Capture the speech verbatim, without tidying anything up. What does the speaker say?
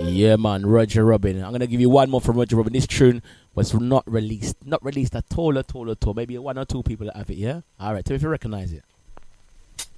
Yeah, man, Roger Robin. I'm gonna give you one more from Roger Robin. This tune was not released, not released at all, at all, at all. Maybe one or two people that have it. Yeah. All right. Tell me if you recognize it.